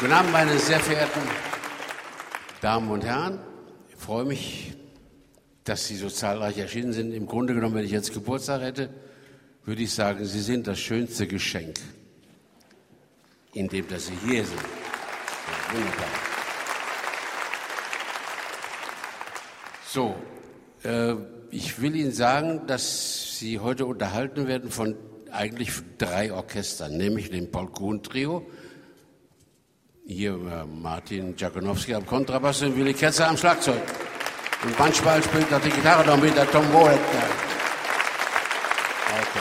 Guten Abend, meine sehr verehrten Damen und Herren. Ich freue mich, dass Sie so zahlreich erschienen sind. Im Grunde genommen, wenn ich jetzt Geburtstag hätte, würde ich sagen, Sie sind das schönste Geschenk, indem dass Sie hier sind. Ja, wunderbar. So, ich will Ihnen sagen, dass Sie heute unterhalten werden von eigentlich 3 Orchestern, nämlich dem Paul Kuhn Trio, hier Martin Jakonowski am Kontrabass und Willy Ketzer am Schlagzeug. Und manchmal spielt er die Gitarre noch mit der Tom Wohlek. Okay.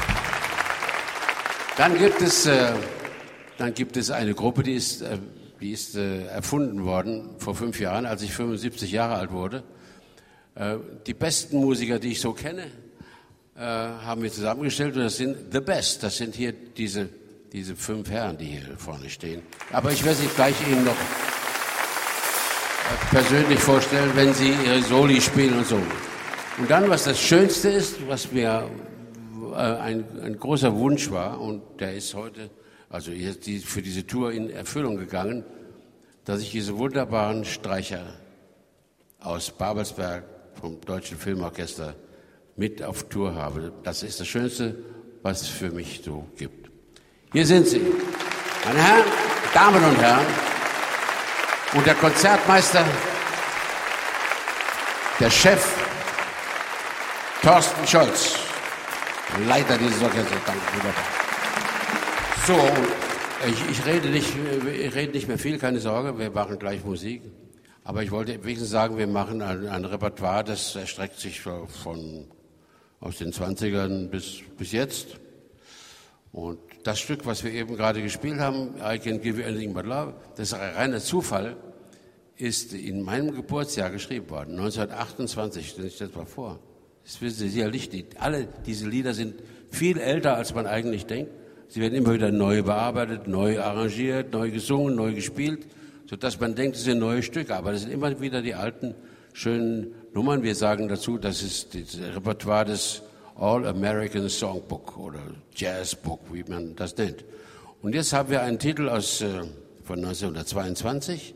Dann gibt es eine Gruppe, die ist erfunden worden vor 5 Jahren, als ich 75 Jahre alt wurde. Die besten Musiker, die ich so kenne, haben wir zusammengestellt und das sind The Best. Das sind hier diese 5 Herren, die hier vorne stehen. Aber ich werde sie gleich Ihnen noch persönlich vorstellen, wenn sie ihre Soli spielen und so. Und dann, was das Schönste ist, was mir ein großer Wunsch war, und der ist heute, also für diese Tour in Erfüllung gegangen, dass ich diese wunderbaren Streicher aus Babelsberg vom Deutschen Filmorchester mit auf Tour habe. Das ist das Schönste, was es für mich so gibt. Hier sind sie, meine Herren, Damen und Herren, und der Konzertmeister, der Chef, Thorsten Scholz, Leiter dieses Orchesters. So, ich rede nicht mehr viel, keine Sorge, wir machen gleich Musik. Aber ich wollte wenigstens sagen, wir machen ein Repertoire, das erstreckt sich aus den 20ern bis jetzt. Und das Stück, was wir eben gerade gespielt haben, I Can Give You Anything But Love, das ist ein reiner Zufall, ist in meinem Geburtsjahr geschrieben worden, 1928, stelle ich das mal vor. Das wissen Sie sicherlich nicht. Alle diese Lieder sind viel älter, als man eigentlich denkt. Sie werden immer wieder neu bearbeitet, neu arrangiert, neu gesungen, neu gespielt, sodass man denkt, es sind neue Stücke. Aber das sind immer wieder die alten, schönen Nummern. Wir sagen dazu, das ist das Repertoire des All-American Songbook oder Jazzbook, wie man das nennt. Und jetzt haben wir einen Titel von 1922,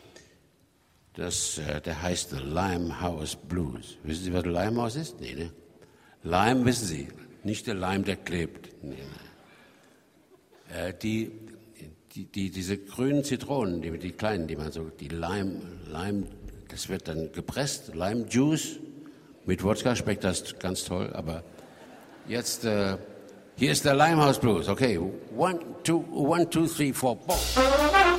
der heißt The Limehouse Blues. Wissen Sie, was der Limehouse ist? Nee, ne? Lime, wissen Sie, nicht der Leim, der klebt. Nee, ne? Diese grünen Zitronen, die kleinen, die Lime, das wird dann gepresst, Lime Juice. Mit Wodka schmeckt das ganz toll, aber jetzt, hier ist der Limehouse Blues. Okay, 1, 2, 3, 4, 4.